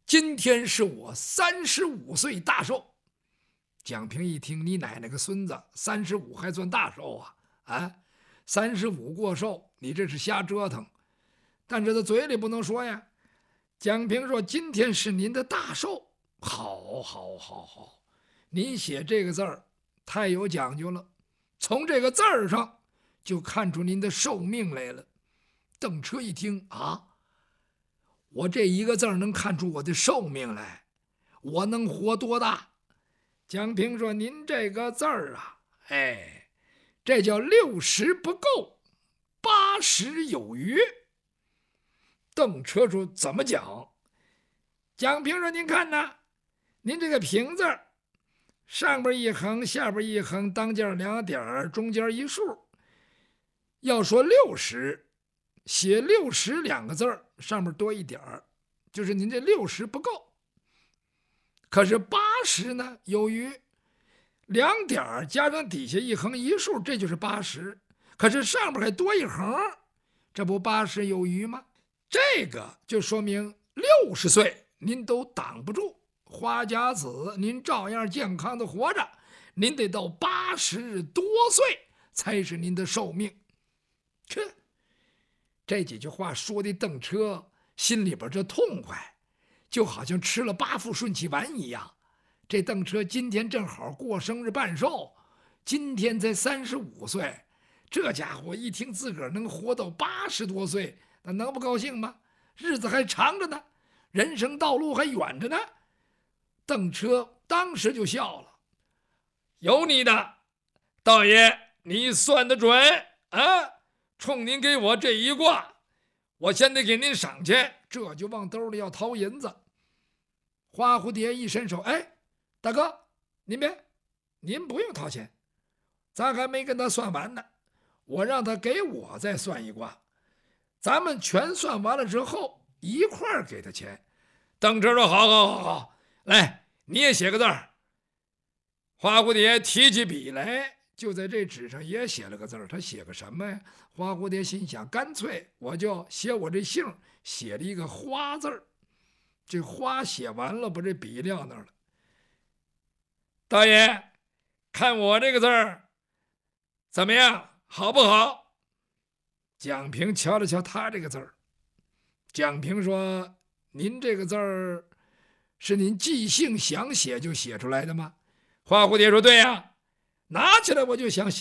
今天是我35岁大寿。”蒋平一听，你奶奶个孙子，35还算大寿啊？啊，35过寿，你这是瞎折腾。但是他嘴里不能说呀。蒋平说：“今天是您的大寿。”好，好，好，好，您写这个字儿太有讲究了，从这个字儿上就看出您的寿命来了。邓车一听啊，我这一个字儿能看出我的寿命来，我能活多大？蒋平说：“您这个字儿啊，这叫60不够，80有余。”邓车说：“怎么讲？”蒋平说：“您看呐，您这个平字儿，上边一横，下边一横，当间2点，中间一竖。要说60，写60两个字儿，上面多一点儿，就是您这60不够。可是80呢，有余，2点加上底下一横一竖，这就是80。可是上边还多一横，这不80有余吗？这个就说明60岁您都挡不住，花甲子您照样健康的活着，您得到80多岁才是您的寿命。这几句话说的邓车心里边这痛快，就好像吃了8副顺气丸一样。这邓车今天正好过生日办寿，今天才35岁，这家伙一听自个儿能活到80多岁，那能不高兴吗？日子还长着呢，人生道路还远着呢。邓车当时就笑了：“有你的，道爷，你算得准啊！冲您给我这一卦，我先得给您赏去。”这就往兜里要掏银子。花蝴蝶一伸手：“哎，大哥，您不用掏钱，咱还没跟他算完呢，我让他给我再算一卦，咱们全算完了之后一块儿给他钱。”邓车说：“好，好，好，好，来，你也写个字儿。”花蝴蝶提起笔来，就在这纸上也写了个字儿。他写个什么呀？花蝴蝶心想，干脆我就写我这姓，写了一个花字儿。这花写完了，把这笔撂那儿了。道爷，看我这个字儿怎么样？好不好？蒋平瞧了瞧他这个字儿。蒋平说：“您这个字儿是您即兴想写就写出来的吗？”花蝴蝶说：“对呀，拿起来我就想写。”